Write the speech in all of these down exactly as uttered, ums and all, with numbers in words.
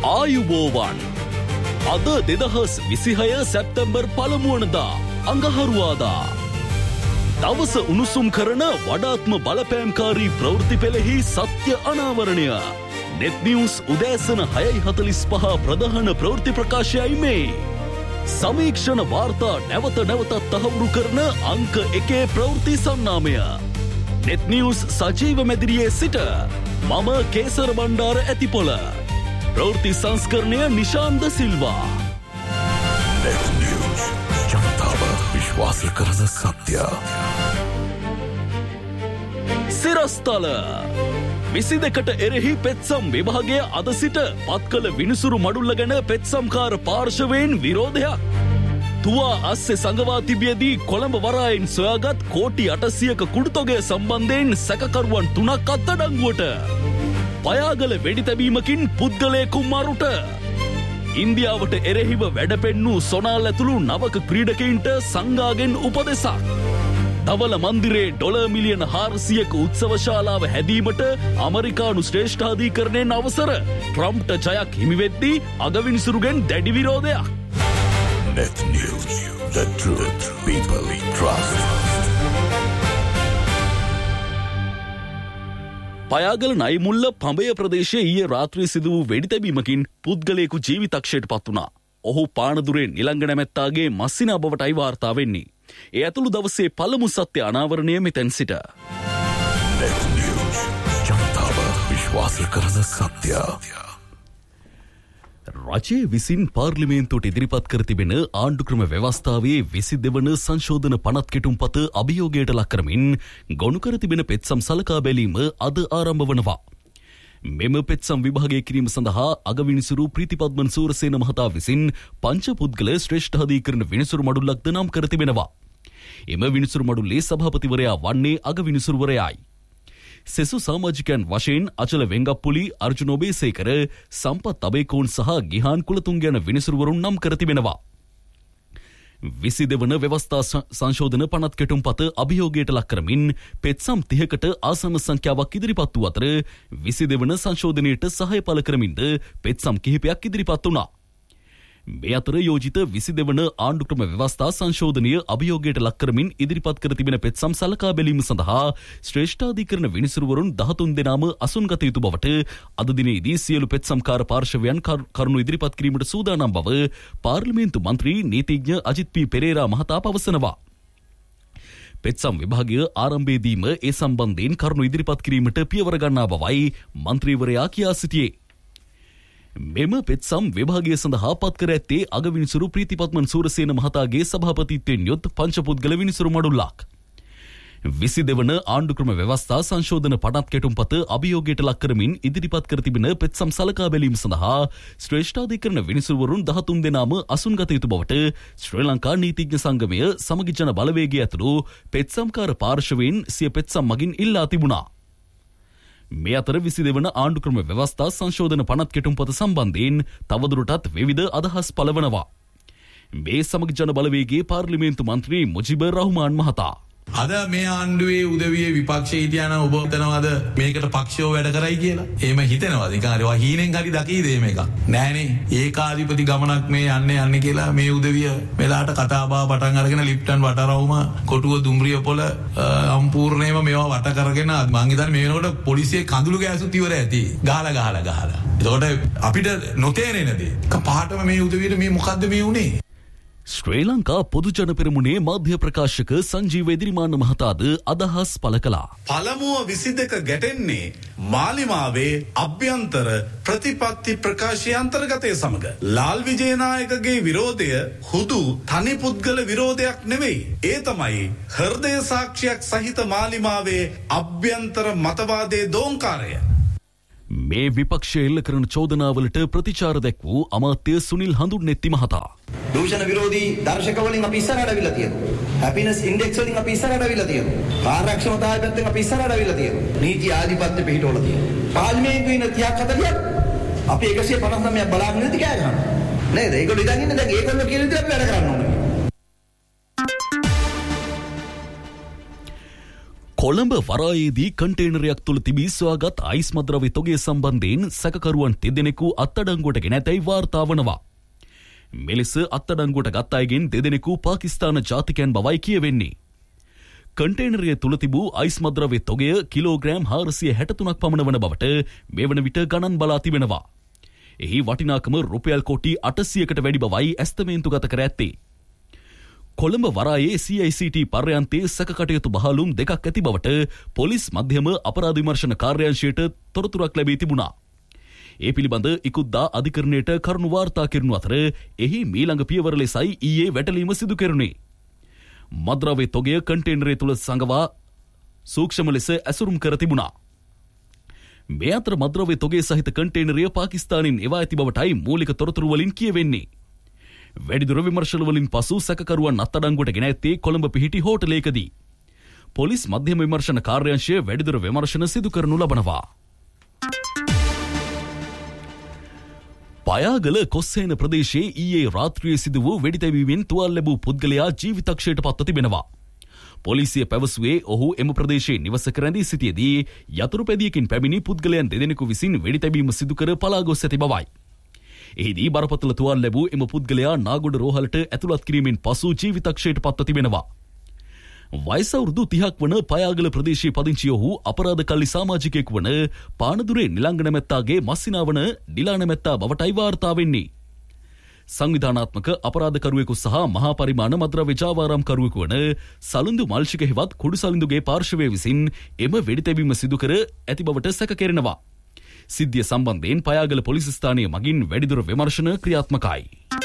ආයුබෝවන් අද දෙදහස් විසිහය සැප්තැම්බර් පළමුවනදා අඟහරුවාදා දවස උණුසුම් කරන වඩාත්ම බලපෑම්කාරී ප්‍රවෘත්ති පෙළෙහි සත්‍ය අනාවරණය නෙට් නිවුස් උදෑසන හයයි හතළිස් පහ ප්‍රධාන ප්‍රවෘත්ති ප්‍රකාශයයි මේ සමීක්ෂණ වාර්තා නැවත නැවතත් තහවුරු කරන අංක එකේ ප්‍රවෘත්ති සන්නාමය නෙට් නිවුස් සජීව මැදිරියේ සිට මම කේසර බණ්ඩාර ඇතිපොළ ප්‍රවෘත්ති සංස්කරණය නිශාන්ත සිල්වා නෙට් නිවුස් ජනතාව විශ්වාස කරන සත්‍ය සිරස්තල විසි දෙකට එරෙහි පෙත්සම් විභාගය අද සිට පත් කළ විනිසුරු මඩුල්ල ගැන පෙත්සම්කාර පාර්ශවයෙන් විරෝධයක් තුවා අස්සේ සඟවා තිබියදී කොළඹ වරායෙන් සොයාගත් කෝටි අටසියක කුඩුතොගය සම්බන්ධයෙන් සැකකරුවන් තුනක් අත්අඩංගුවට පයාගල වෙඩි තැබීමකින් පුද්ගලයෙකු මරුට ඉන්දියාවට එරෙහිව වැඩපෙන්නූ සොනාල් ඇතුළු නවක ක්‍රීඩකයින්ට සංඝාගෙන් උපදෙසක් ධවල මන්දිරේ ඩොලර් මිලියන හාරසියක උත්සවශාලාව හැදීමට ඇමරිකානු ශ්‍රේෂ්ඨාධිකරණයෙන් අවසර ට්‍රම්ප්ට ජයක් හිමිවෙද්දී අගවිනිසුරුගෙන් දැඩි විරෝධයක් Net News, the truth people trust. Payagala නයිමුල්ල පඹය ප්‍රදේශයේ ඊයේ රාත්‍රියේ සිදු වූ වෙඩි තැබීමකින් පුද්ගලයෙකු ජීවිතක්ෂයට පත් වුණා. ඔහු පානදුරේ නිලංග නැමැත්තාගේ මස්සිනා බවටයි වාර්තා වෙන්නේ. ඒ ඇතුළු දවසේ පළමු සත්‍ය අනාවරණය මෙතෙන් සිට. Net News, ජනතාව විශ්වාස කරන සත්‍ය. රජය විසින් පාර්ලිමේන්තුවට ඉදිරිපත් කර තිබෙන ආණ්ඩුක්‍රම ව්‍යවස්ථාවේ විසි දෙවන සංශෝධන පනත් කෙටුම්පත අභියෝගයට ලක් කරමින් ගොනු කර තිබෙන පෙත්සම් සලකා බැලීම අද ආරම්භ වනවා. මෙම පෙත්සම් විභාගය කිරීම සඳහා අගවිනිසුරු ප්‍රීතිපද්මන් සූරසේන මහතා විසින් පංච පුද්ගල ශ්‍රේෂ්ඨාධිකරණ විනිසුරු මඩුල්ලක්ද නම් කර තිබෙනවා. එම විනිසුරු මඩුල්ලේ සභාපතිවරයා වන්නේ අගවිනිසුරුවරයායි. සෙසු සමාජිකයන් වශයෙන් අචල වෙංගප්පුලි අර්ජුන ඔබේසේකර සම්පත් අබේකෝන් සහ ගිහාන් කුලතුංග යන විනිසුරුවරුන් නම් කර තිබෙනවා. විසි දෙවන ව්‍යවස්ථා සංශෝධන පනත් කෙටුම්පත අභියෝගයට ලක් කරමින් පෙත්සම් තිහකට ආසන්න සංඛ්‍යාවක් ඉදිරිපත් වූ අතර විසි දෙවන සංශෝධනයට සහාය පළ කරමින්ද පෙත්සම් කිහිපයක් ඉදිරිපත් වුණා. මේ අතර යෝජිත විසි දෙවන ආණ්ඩුක්‍රම ව්‍යවස්ථා සංශෝධනය අභියෝගයට ලක් කරමින් ඉදිරිපත් කර තිබෙන පෙත්සම් සලකා බැලීම සඳහා ශ්‍රේෂ්ඨාධිකරණ විනිසුරුවරුන් දහතුන් දෙනාම අසුන්ගත යුතු බවට අද දිනේදී සියලු පෙත්සම්කාර පාර්ශවයන් කරුණු ඉදිරිපත් කිරීමට සූදානම් බව පාර්ලිමේන්තු මන්ත්‍රී නීතිඥ අජිත් පී පෙරේරා මහතා පවසනවා. පෙත්සම් විභාගය ආරම්භයේදීම ඒ සම්බන්ධයෙන් කරුණු ඉදිරිපත් කිරීමට පියවර ගන්නා බවයි මන්ත්‍රීවරයා කියා සිටියේ. මෙම පෙත්සම් විභාගය සඳහා පත් කර ඇත්තේ අගවිනිසුරු ප්‍රීතිපත්මන් සූරසේන මහතාගේ සභාපතිත්වයෙන් යුත් පංචපුද්ගල විනිසුරු මඩුල්ලක්. විසි දෙවන ආණ්ඩුක්‍රම ව්‍යවස්ථා සංශෝධන පනත් කෙටුම්පත අභියෝගයට ලක් කරමින් ඉදිරිපත් කර තිබෙන පෙත්සම් සලකා බැලීම සඳහා ශ්‍රේෂ්ඨාධිකරණ විනිසුරුවරුන් දහතුන් දෙනාම අසුන්ගත යුතු බවට ශ්‍රී ලංකා නීතිඥ සංගමය සමගි ජන බලවේගය ඇතුළු පෙත්සම්කාර පාර්ශවයෙන් සිය පෙත්සම් මගින් ඉල්ලා තිබුණා. මේ අතර විසි දෙවන ආණ්ඩුක්‍රම ව්‍යවස්ථා සංශෝධන පනත් කෙටුම්පත සම්බන්ධයෙන් තවදුරටත් විවිධ අදහස් පළවනවා. මේ සමග ජන බලවේගයේ පාර්ලිමේන්තු මන්ත්‍රී මුජිබර් රහ්මාන් මහතා අද මේ ආණ්ඩුවේ උදවියේ විපක්ෂයේ හිටියා නම් ඔබ හිතනවාද මේකට පක්ෂව වැඩ කරයි කියලා? එහෙම හිතනවාද? නිකන් අරවා හීනෙන් හරි දකීද මේක? නෑනේ. ඒකාධිපති ගමනක් මේ යන්නේ යන්නේ කියලා මේ උදවිය වෙලාවට කතා බහ පටන් අරගෙන ලිප්ටන් වටරවුම කොටුව දුම්රිය පොළ සම්පූර්ණයෙන්ම මේවා වට කරගෙන මං හිතන්නේ මේ වෙනකොට පොලිසිය කඳුළු ගෑසුත් ඉවර ඇති. ගහලා ගහලා ගහලා. එතකොට අපිට නොතේරෙන දේ. කපාටම මේ උදවියට මේ මොකද්ද මේ උනේ? ශ්‍රී ලංකා පොදු ජන පෙරමුණේ මාධ්‍ය ප්‍රකාශක සංජීව එදිරිමාන මහතාද අදහස් පළ කළා. පළමුව විසි දෙක ගැටෙන්නේ මාලිමාවේ අභ්‍යන්තර ප්‍රතිපත්ති ප්‍රකාශය අන්තර්ගතය සමග. ලාල් විජේනායකගේ විරෝධය හුදු තනි පුද්ගල විරෝධයක් නෙවෙයි. ඒ තමයි හෘදය සාක්ෂියක් සහිත මාලිමාවේ අභ්‍යන්තර මතවාදයේ දෝංකාරය. මේ විපක්ෂය එල්ල කරන චෝදනාවලට ප්‍රතිචාර දැක් වූ අමාත්‍ය සුනිල් හඳුන්නෙත්ති මහතා. දූෂණ විරෝධී දර්ශක වලින් අපි ඉස්සරහට අවිල්ලා තියෙනවා. හැපිනස් ඉන්ඩෙක්ස් වලින් අපි ඉස්සරහට අවිල්ලා තියෙනවා. කාර්යක්ෂමතාවය පැත්තෙන් අපි ඉස්සරහට අවිල්ලා තියෙනවා. නීති ආධිපත්‍ය පිහිටවල තියෙනවා. පාර්ලිමේන්තුවේ ඉන්න තිහක් හතලියක් අපි එකසිය පනස් නවයක් බලාගෙන ඉඳි කෑ ගහනවා. නේද? ඒගොල්ලෝ ඉඳන් ඉන්නේ දැන් ඒගොල්ලෝ කියන විදිහට අපි වැඩ කරන්න ඕනේ. කොළඹ වරායේදී කන්ටේනරයක් තුළ තිබී සොයාගත් අයිස් මද්‍රව්‍ය තොගය සම්බන්ධයෙන් සැකකරුවන් දෙදෙනෙකු අත්අඩංගුවට ගෙන ඇතැයි වාර්තා වනවා. මෙලෙස අත්අඩංගුවට ගත් අයගෙන් දෙදෙනෙකු පාකිස්තාන ජාතිකයන් බවයි කියවෙන්නේ. කන්ටේනරය තුළ තිබූ අයිස් මද්‍රව්‍ය තොගය කිලෝග්‍රෑම් හාරසිය හැටතුනක් පමණ වන බවට මේ වන විට ගණන් බලා තිබෙනවා. එහි වටිනාකම රුපියල් කෝටි අටසියයකට වැඩි බවයි ඇස්තමේන්තුගත කර ඇත්තේ. කොළඹ වරායේ සී අයි සී ටී පර්යන්තයේ සැකකටයුතු බහලුම් දෙකක් ඇති බවට පොලිස් මධ්‍යම අපරාධ විමර්ශන කාර්යාංශයට තොරතුරක් ලැබී තිබුණා. ඒ පිළිබඳ ඉකුත්දා අධිකරණයට කරුණු වාර්තා කරනු අතර එහි මීළඟ පියවර ලෙසයි ඊයේ වැටලීම සිදු කෙරුණේ. මද්‍රව්‍ය තොගය කන්ටේනරය තුළ සංගවා සූක්ෂම ලෙස ඇසුරුම් කර තිබුණා. මේ අතර මද්‍රව්‍ය තොගය සහිත කන්ටේනරය පාකිස්තානින් එවා ඇති බවටයි මූලික තොරතුරු වලින් කියවෙන්නේ. වැඩිදුර විමර්ශන වලින් පසු සැකකරුවන් අත්අඩංගුවට ගෙන ඇත්තේ කොළඹ පිහිටි හෝටලයකදී. පොලිස් මධ්‍යම විමර්ශන කාර්යාංශය වැඩිදුර විමර්ශන සිදු කරනු ලබනවා. පයාගල කොස්සේන ප්‍රදේශයේ ඊයේ රාත්‍රියේ සිදු වූ වෙඩිතැබීමෙන් තුවාල ලැබූ පුද්ගලයා ජීවිතක්ෂයට පත්ව තිබෙනවා. පොලිසිය පැවසුවේ ඔහු එම ප්‍රදේශයේ නිවසක රැඳී සිටියේදී යතුරුපැදියකින් පැමිණි පුද්ගලයන් දෙදෙනෙකු විසින් වෙඩිතැබීම සිදු කර පලා ගොස් ඇති බවයි. එහිදී බරපතල තුවාල ලැබූ එම පුද්ගලයා නාගොඩ රෝහලට ඇතුළත් කිරීමෙන් පසු ජීවිතක්ෂයට පත්ව තිබෙනවා. වයස අවුරුදු තිහක් වන පයාගල ප්‍රදේශයේ පදිංචි ඔහු අපරාධ කල්ලි සමාජිකයෙකු වන පානදුරේ නිලංග නැමැත්තාගේ මස්සිනා වන ඩිලා නැමැත්තා බවටයි වාර්තා වෙන්නේ. සංවිධානාත්මක අපරාධකරුවෙකු සහ මහා පරිමාණ මද්‍රව්‍ය ජාවාරම්කරුවෙකු වන සලුන්දු මල්ෂික හෙවත් කුඩු සලුන්දුගේ පාර්ශවය විසින් එම වෙඩිතැබීම සිදු කර ඇති බවට සැක කෙරෙනවා. සිද්ධිය සම්බන්ධයෙන් පයාගල පොලිස් ස්ථානය මගින් වැඩිදුර විමර්ශන ක්‍රියාත්මකයි.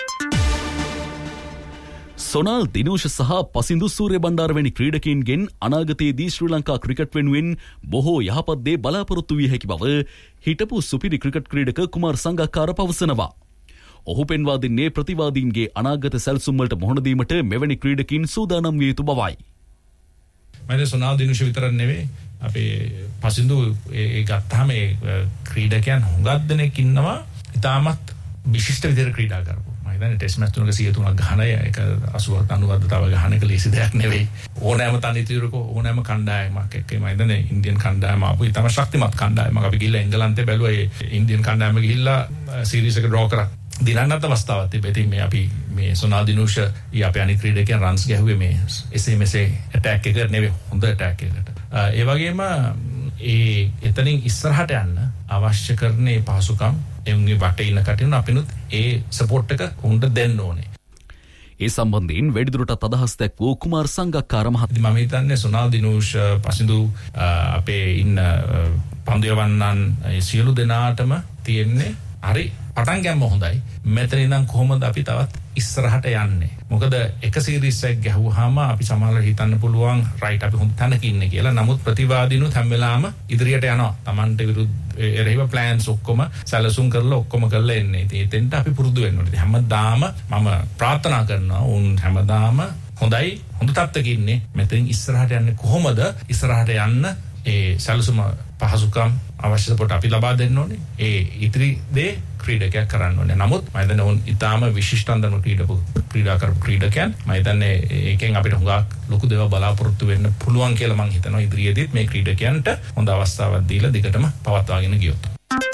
සොනාල් දිනෝෂ සහ පසින්දු සූර්ය බණ්ඩාර වැනි ක්‍රීඩකයින්ගෙන් අනාගතයේදී ශ්‍රී ලංකා ක්‍රිකට් වෙනුවෙන් බොහෝ යහපත් දේ බලාපොරොත්තු විය හැකි බව හිටපු සුපිරි ක්‍රිකට් ක්‍රීඩක කුමාර් සංගක්කාර පවසනවා. ඔහු පෙන්වා දෙන්නේ ප්‍රතිවාදීන්ගේ අනාගත සැලසුම් වලට මුහුණ දීමට මෙවැනි ක්‍රීඩකයින් සූදානම් විය යුතු බවයි. මම සොනාල් දිනෝෂ විතරක් නෙවෙයි අපේ පසින්දු ඒ ගත්තාම ඒ ක්‍රීඩකයන් හුඟක් දෙනෙක් ඉන්නවා ඉතාමත් විශිෂ්ට විදිහට ක්‍රීඩා කරපු. මම ටෙස්ට් මැච් තුනක සිය තුනක් ගහන එක අසූවක් අනූවක් තව ගහන එක ලේසි දෙයක් නෙවෙයි. ඕනෑම තනිතිරක ඕනෑම කණ්ඩායමක් එක්ක මම හිතන්නේ ඉන්දියන් කණ්ඩායම ආපු ඉතාම ශක්තිමත් කණ්ඩායමක්. අපි ගිහිල්ලා එංගලන්තේ බැලුවා ඒ ඉන්දියන් කණ්ඩායම ගිහිල්ලා සීරීස් එක ඩ්‍රෝ කරා. දිනන්නත් අවස්ථාවක් තිබෙයි. ඉතින් මේ අපි මේ සොනාල් දිනෝෂ ඊ අපේ අනිත් ක්‍රීඩකයන් රන්ස් ගැහුවේ මේ එසේ මෙසේ ඇටැක් එක නෙවෙයි හොඳ ඇටැක් එකකට. ඒ වගේම ඒ එතනින් ඉස්සරහට යන්න අවශ්‍ය කරන මේ පහසුකම් එමුගේ වටේ ඉන්න කටින් අපිනුත් ඒ සපෝට් එක උන්ට දෙන්න ඕනේ. ඒ සම්බන්ධයෙන් වැඩිදුරටත් අදහස් දැක්වූ කුමාර් සංගක්කාර මහත්මයා මම හිතන්නේ සොනාල් දිනෝෂ පසින්දු අපේ ඉන්න පන්දු යවන්නන් සියලු දෙනාටම තියෙන්නේ හරි පටන් ගන්න හොඳයි. මෙතන ඉඳන් කොහොමද අපි තවත් ඉස්සරහට යන්නේ? මොකද එක සීරීස් එකක් ගැහුවාම අපි සමහරවිට හිතන්න පුළුවන් රයිට් අපි හොඳ තැනක ඉන්නේ කියලා. නමුත් ප්‍රතිවාදීනුත් හැම වෙලාවම ඉදිරියට යනවා. Tamante විරුද්ධ එරෙහිව ප්ලෑන්ස් ඔක්කොම සැලසුම් කරලා ඔක්කොම කරලා එන්නේ. ඉතින් එතෙන්ට අපි පුරුදු වෙන්න ඕනේ. හැමදාම මම ප්‍රාර්ථනා කරනවා උන් හැමදාම හොඳයි හොඳ තත්ත්වයක ඉන්නේ. මෙතෙන් ඉස්සරහට යන්නේ කොහොමද? ඉස්සරහට යන්න ඒ සැලසුම පහසුකම් අවශ්‍ය සපෝට් අපි ලබා දෙන්න ඕනේ. ඒ ඉතිරි දේ ක්‍රීඩකයක් කරන්න ඕනේ. නමුත් මම හිතන්නේ උන් ඊටාම විශිෂ්ටන්දම ක්‍රීඩක ක්‍රීඩා කරපු ක්‍රීඩකයන් මම හිතන්නේ ඒකෙන් අපිට හුඟක් ලොකු දේවල් බලාපොරොත්තු වෙන්න පුළුවන් කියලා මම හිතනවා. ඉදිරියේදීත් මේ ක්‍රීඩකයන්ට හොඳ අවස්ථාවක් දීලා දිගටම පවත්වාගෙන ගියොත්.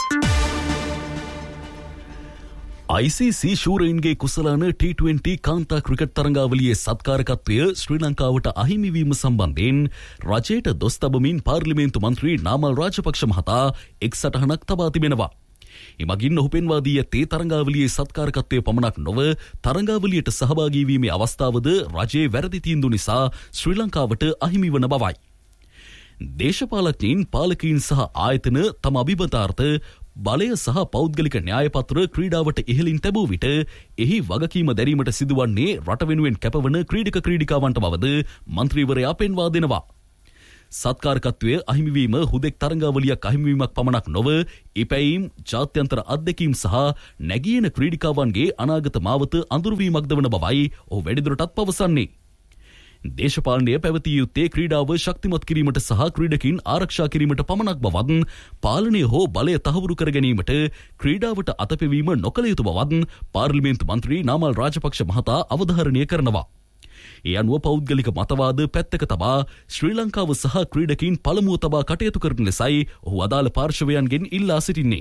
අයි සී සී ශූරයින්ගේ කුසලාන ටී ට්වෙන්ටි කාන්තා ක්‍රිකට් තරඟාවලියේ සත්කාරකත්වය ශ්‍රී ලංකාවට අහිමිවීම සම්බන්ධයෙන් රජයට දොස් තබමින් පාර්ලිමේන්තු මන්ත්‍රී නාමල් රාජපක්ෂ මහතා එක් සටහනක් තබා තිබෙනවා. එමගින් ඔහු පෙන්වා දී ඇත්තේ තරඟාවලියේ සත්කාරකත්වය පමණක් නොව තරඟාවලියට සහභාගී වීමේ අවස්ථාවද රජයේ වැරදි තීන්දුව නිසා ශ්‍රී ලංකාවට අහිමි වන බවයි. දේශපාලකයන් පාලකයන් සහ ආයතන තම අභිමතාර්ථ බලය සහ පෞද්ගලික න්‍යායපත්‍ර ක්‍රීඩාවට ඉහළින් තැබූ විට එහි වගකීම දැරීමට සිදුවන්නේ රට වෙනුවෙන් කැපවන ක්‍රීඩක ක්‍රීඩිකාවන්ට බවද මන්ත්‍රීවරයා පෙන්වා දෙනවා. සත්කාරකත්වය අහිමිවීම හුදෙක් තරඟාවලියක් අහිමිවීමක් පමණක් නොව ඉපැයීම් ජාත්‍යන්තර අත්දැකීම් සහ නැගියන ක්‍රීඩිකාවන්ගේ අනාගත මාවත අඳුරවීමක්ද වන බවයි ඔහු වැඩිදුරටත් පවසන්නේ. දේශපාලනය පැවතිය යුත්තේ ක්‍රීඩාව ශක්තිමත් කිරීමට සහ ක්‍රීඩකින් ආරක්ෂා කිරීමට පමණක් බවත් පාලනය හෝ බලය තහවුරු කර ගැනීමට ක්‍රීඩාවට අතපෙවීම නොකළ යුතු බවත් පාර්ලිමේන්තු මන්ත්‍රී නාමල් රාජපක්ෂ මහතා අවධාරණය කරනවා. ඒ අනුව පෞද්ගලික මතවාද පැත්තක තබා ශ්‍රී ලංකාව සහ ක්‍රීඩකීන් පළමුව තබා කටයුතු කරන ලෙසයි ඔහු අදාළ පාර්ශවයන්ගෙන් ඉල්ලා සිටින්නේ.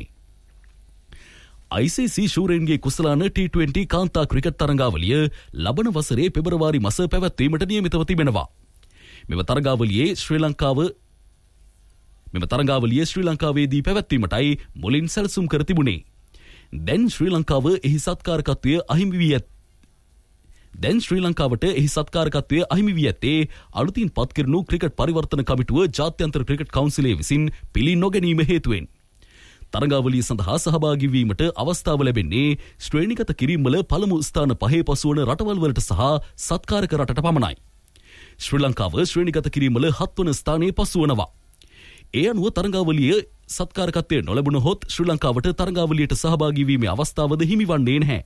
I C C ශූරයන්ගේ කුසලාන T twenty කාන්තා ක්‍රිකට් තරඟාවලිය ලබන වසරේ පෙබරවාරි මාස පැවැත්වීමට නියමිතව තිබෙනවා. මෙම තරඟාවලියේ ශ්‍රී ලංකාව මෙම තරඟාවලිය ශ්‍රී ලංකාවේදී පැවැත්වීමටයි මුලින් සැලසුම් කර තිබුණේ. දැන් ශ්‍රී ලංකාව එහි සත්කාරකත්වය අහිමි වී ඇත. දැන් ශ්‍රී ලංකාවට එහි සත්කාරකත්වය අහිමි වී ඇත්තේ අලුතින් පත් කෙරෙනු ක්‍රිකට් පරිවර්තන කමිටුව ජාත්‍යන්තර ක්‍රිකට් කවුන්සිලය විසින් පිළි නොගැනීම හේතුවෙන්. තරඟාවලිය සඳහා සහභාගී වීමට අවස්ථාව ලැබෙන්නේ ශ්‍රේණිගත කිරීම්වල පළමු ස්ථාන පහේ පසුවන රටවල් වලට සහ සත්කාරක රටට පමණයි. ශ්‍රී ලංකාව ශ්‍රේණිගත කිරීම්වල හත්වන ස්ථානයේ පසුවනවා. ඒ අනුව තරඟාවලිය සත්කාරකත්වය නොලැබුණහොත් ශ්‍රී ලංකාවට තරඟාවලියට සහභාගී වීමේ අවස්ථාවද හිමිවන්නේ නැහැ.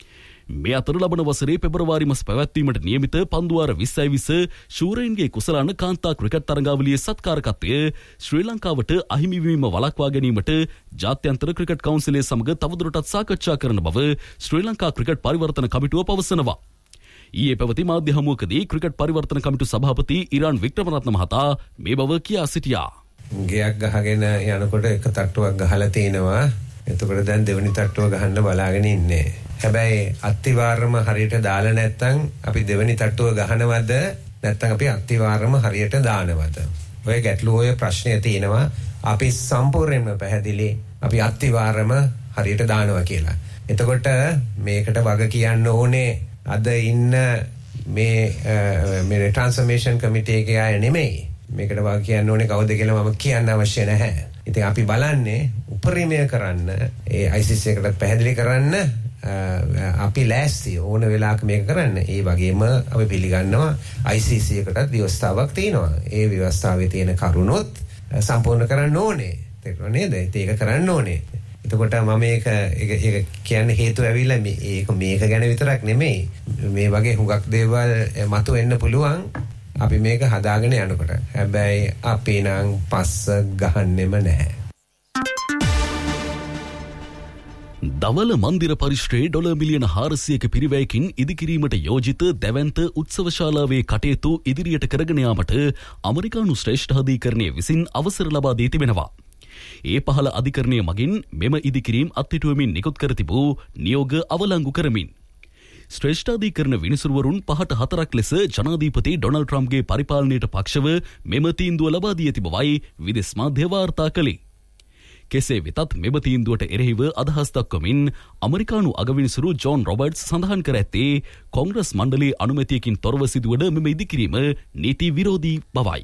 මේ අතර ලබන වසරේ පෙබරවාරි මාස පැවැත්වීමට නියමිත පන්දුවාර විස්සයි විස්ස ශූරයන්ගේ කුසලාන කාන්තා ක්‍රිකට් තරඟාවලියේ සත්කාරකත්වය ශ්‍රී ලංකාවට අහිමි වීම වළක්වා ගැනීමට ජාත්‍යන්තර ක්‍රිකට් කවුන්සිලය සමග තවදුරටත් සාකච්ඡා කරන බව ශ්‍රී ලංකා ක්‍රිකට් පරිවර්තන කමිටුව පවසනවා. ඊයේ පැවති මාධ්‍ය හමුවකදී ක්‍රිකට් පරිවර්තන කමිටු සභාපති ඉරාන් වික්‍රමරත්න මහතා මේ බව කියා සිටියා. ගයක් ගහගෙන යනකොට එක තට්ටුවක් ගහලා තිනවා. එතකොට දැන් දෙවෙනි තට්ටුව ගහන්න බලාගෙන ඉන්නේ. හැබැයි අත්තිවාරම හරියට දාලා නැත්නම් අපි දෙවෙනි තට්ටුව ගහනවද නැත්නම් අපි අත්තිවාරම හරියට දානවද? ඔය ගැටලුව ඔය ප්‍රශ්නය තියෙනවා. අපි සම්පූර්ණයෙන්ම පැහැදිලි අපි අත්තිවාරම හරියට දානවා කියලා. එතකොට මේකට වග කියන්න ඕනේ අද ඉන්න මේ මේ ට්‍රාන්ස්ෆර්මේෂන් කමිටි එකේ අය නෙමෙයි. මේකට වග කියන්න ඕනේ කවුද කියලා මම කියන්න අවශ්‍ය නැහැ. ඉතින් අපි බලන්නේ උපරිමය කරන්න ඒ I C C එකකට පැහැදිලි කරන්න අපි ලෑස්ති ඕන වෙලාවක මේක කරන්න. ඒ වගේම අපි පිළිගන්නවා I C C එකටත් ව්‍යවස්ථාවක් තියෙනවා. ඒ ව්‍යවස්ථාවේ තියෙන කරුණොත් සම්පූර්ණ කරන්න ඕනේ. තේරුණා නේද? ඒක කරන්න ඕනේ. එතකොට මම මේක ඒක කියන්න හේතුව ඇවිල්ලා මේක මේක ගැන විතරක් නෙමෙයි. මේ වගේ හුඟක් දේවල් මතු වෙන්න පුළුවන්. අපි මේක හදාගෙන යනකොට. හැබැයි අපි නම් පස්ස ගහන්නෙම නැහැ. දවල මන්දිර පරිශ්‍රයේ ඩොලර් මිලියන හාරසියක පිරිවැයකින් ඉදිකිරීමට යෝජිත දැවැන්ත උත්සවශාලාවේ කටයුතු ඉදිරියට කරගෙන යාමට ඇමරිකානු ශ්‍රේෂ්ඨ අධිකරණය විසින් අවසර ලබා දී තිබෙනවා. ඒ පහළ අධිකරණය මගින් මෙම ඉදිකිරීම් අත්හිටුවමින් නිකුත් කර තිබූ නියෝග අවලංගු කරමින් ශ්‍රේෂ්ඨාධිකරණ විනිසුරුවරුන් පහට හතරක් ලෙස ජනාධිපති ඩොනල්ඩ් ට්‍රම්ප්ගේ පරිපාලනයට පක්ෂව මෙම තීන්දුව ලබා දී ඇති බවයි විදේශ මාධ්‍ය වාර්තා කළේ. කෙසේ වෙතත් මෙම තීන්දුවට එරෙහිව අදහස් දක්වමින් ඇමරිකානු අගවිනිසුරු ජෝන් රොබර්ට්ස් සඳහන් කර ඇත්තේ කොංග්‍රස් මණ්ඩලයේ අනුමැතියකින් තොරව සිදුවන මෙම ඉදිකිරීම නීති විරෝධී බවයි.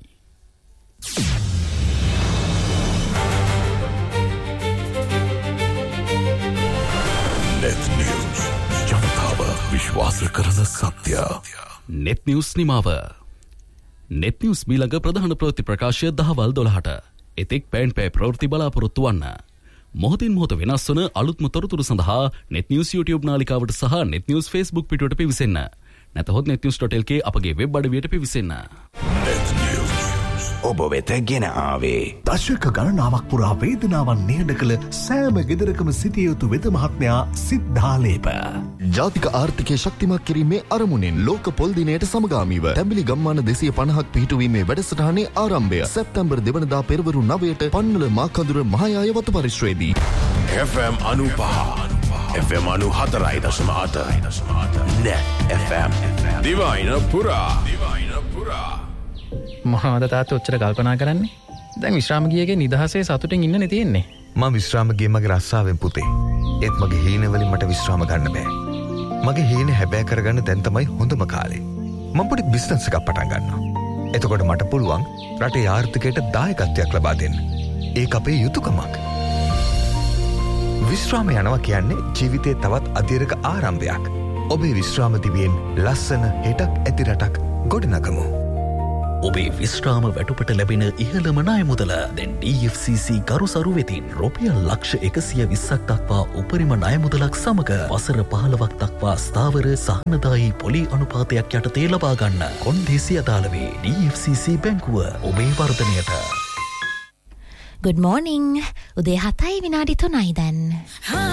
Net News. ජනතාව විශ්වාස කරන සත්‍ය. Net News නිමාව. Net News මීළඟ ප්‍රධාන ප්‍රවෘත්ති ප්‍රකාශය දහවල් දොළහට. එතෙක් පෑන් පෑ ප්‍රවෘත්ති බලාපොරොත්තු වන්න. මොහොතින් මොහොත වෙනස් වන අලුත්ම තොරතුරු සඳහා Net News YouTube නාලිකාවට සහ Net News Facebook පිටුවට පිවිසෙන්න. නැතහොත් net news dot l k අපගේ වෙබ් අඩවියට පිවිසෙන්න. Net News. ඔබ වෙත ගෙන ආවේ දශක ගණනාවක් පුරා වේදනාවන් නිහඬ කළ සෑම ගෙදරකම සිටිය යුතු වෙද මහත්මයා සිද්ධාලේප. ජාතික ආර්ථිකය ශක්තිමත් කිරීමේ අරමුණෙන් ලෝක පොල් දිනයට සමගාමීව තැඹිලි ගම්මාන දෙසිය පනහක් පිහිටුවීමේ වැඩසටහනේ ආරම්භය සැප්තැම්බර් දෙවනදා පෙරවරු නවයට පන්වල මාකඳුර මහායාය වතු පරිශ්‍රයේදී F M අනූපහ F M අනූ හතරයි දශම අට Net F M දිවයින පුරා දිවයින පුරා මොනවද තාත්තේ ඔච්චර කල්පනා කරන්නේ? දැන් විශ්‍රාම ගියගේ නිදහසේ සතුටින් ඉන්නනේ තියෙන්නේ. මම විශ්‍රාම ගියේ මගේ රස්සාවෙන් පුතේ. ඒත් මගේ හීන වලින් මට විශ්‍රාම ගන්න බෑ. මගේ හීන හැබෑ කරගන්න දැන් තමයි හොඳම කාලේ. මම පොඩි බිස්නස් එකක් පටන් ගන්නවා. එතකොට මට පුළුවන් රටේ ආර්ථිකයට දායකත්වයක් ලබා දෙන්න. ඒක අපේ යුතුයකමක්. විශ්‍රාම යනවා කියන්නේ ජීවිතේ තවත් අධිරක ආරම්භයක්. ඔබේ විශ්‍රාම දිවියෙන් ලස්සන හෙටක් ඇති රටක් ගොඩනගමු. ඔබේ විශ්‍රාම වැටුපට ලැබෙන ඉහළම ණය මුදල දැන් D F C C ගරුසරු වෙතින් රුපියල් ලක්ෂ එකසිය විස්සක් දක්වා උපරිම ණය මුදලක් සමග වසර පහළොවක් දක්වා ස්ථාවර සහනදායී පොලි අනුපාතයක් යටතේ ලබා ගන්න. කොන්දේසි අදාළ වේ D F C C බැංකුව ඔබේ වර්ධනයට. Good morning. උදේ හතයි විනාඩි තුනයි දැන්.